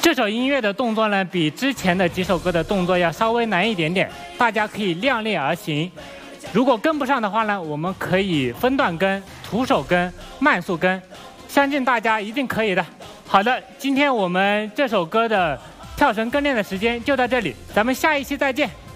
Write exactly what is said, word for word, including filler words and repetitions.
这首音乐的动作呢，比之前的几首歌的动作要稍微难一点点，大家可以量力而行。如果跟不上的话呢，我们可以分段跟、徒手跟、慢速跟，相信大家一定可以的。好的，今天我们这首歌的跳绳跟练的时间就到这里，咱们下一期再见。